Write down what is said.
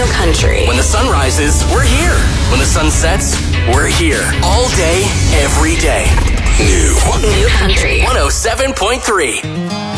New Country. When the sun rises, we're here. When the sun sets, we're here. All day, every day. New Country. 107.3.